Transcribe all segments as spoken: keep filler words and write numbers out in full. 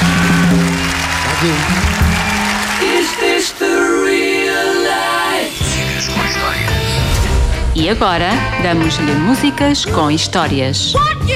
Is this the real life? Músicas com histórias. E agora, damos-lhe músicas com histórias.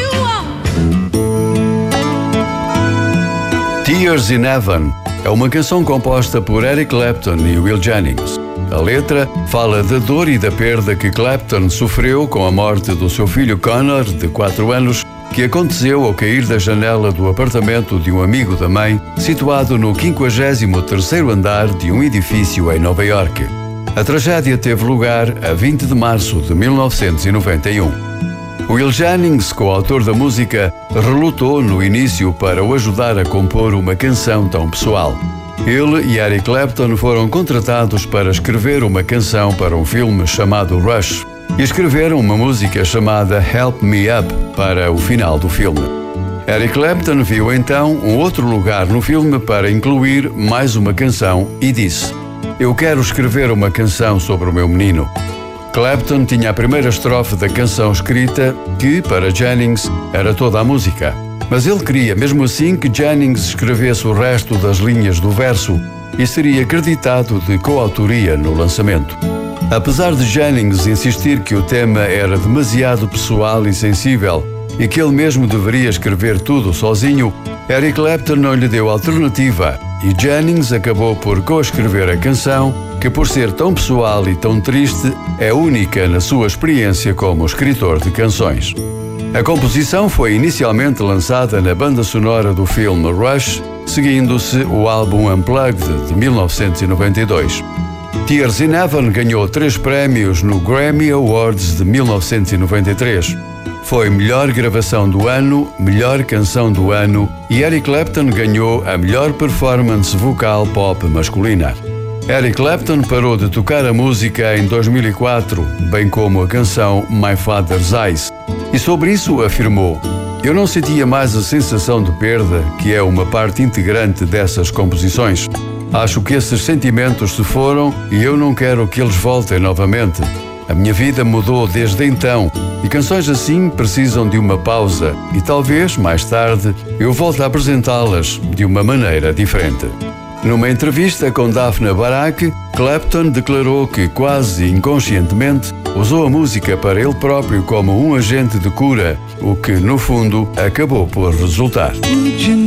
Tears in Heaven é uma canção composta por Eric Clapton e Will Jennings. A letra fala da dor e da perda que Clapton sofreu com a morte do seu filho Connor, de quatro anos, que aconteceu ao cair da janela do apartamento de um amigo da mãe, situado no quinquagésimo terceiro andar de um edifício em Nova Iorque. A tragédia teve lugar a vinte de março de mil novecentos e noventa e um. Will Jennings, coautor da música, relutou no início para o ajudar a compor uma canção tão pessoal. Ele e Eric Clapton foram contratados para escrever uma canção para um filme chamado Rush e escreveram uma música chamada Help Me Up para o final do filme. Eric Clapton viu então um outro lugar no filme para incluir mais uma canção e disse: "Eu quero escrever uma canção sobre o meu menino." Clapton tinha a primeira estrofe da canção escrita, que, para Jennings, era toda a música. Mas ele queria, mesmo assim, que Jennings escrevesse o resto das linhas do verso e seria acreditado de coautoria no lançamento. Apesar de Jennings insistir que o tema era demasiado pessoal e sensível e que ele mesmo deveria escrever tudo sozinho, Eric Clapton não lhe deu alternativa e Jennings acabou por coescrever a canção, que por ser tão pessoal e tão triste, é única na sua experiência como escritor de canções. A composição foi inicialmente lançada na banda sonora do filme Rush, seguindo-se o álbum Unplugged de mil novecentos e noventa e dois. Tears in Heaven ganhou três prémios no Grammy Awards de mil novecentos e noventa e três. Foi melhor gravação do ano, melhor canção do ano e Eric Clapton ganhou a melhor performance vocal pop masculina. Eric Clapton parou de tocar a música em dois mil e quatro, bem como a canção My Father's Eyes. E sobre isso afirmou: "Eu não sentia mais a sensação de perda, que é uma parte integrante dessas composições. Acho que esses sentimentos se foram e eu não quero que eles voltem novamente. A minha vida mudou desde então e canções assim precisam de uma pausa e talvez, mais tarde, eu volte a apresentá-las de uma maneira diferente." Numa entrevista com Daphne Barak, Clapton declarou que, quase inconscientemente, usou a música para ele próprio como um agente de cura, o que, no fundo, acabou por resultar.